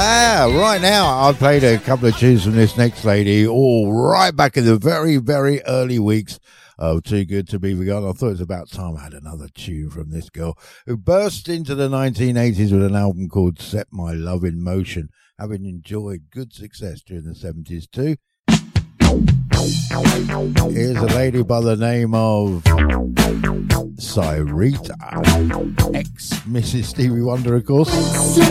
Right now, I've played a couple of tunes from this next lady, all right back in the very, very early weeks of Too Good to Be Forgotten. I thought it was about time I had another tune from this girl who burst into the 1980s with an album called Set My Love in Motion, having enjoyed good success during the 70s too. Here's a lady by the name of Cyrita, ex Mrs. Stevie Wonder, of course.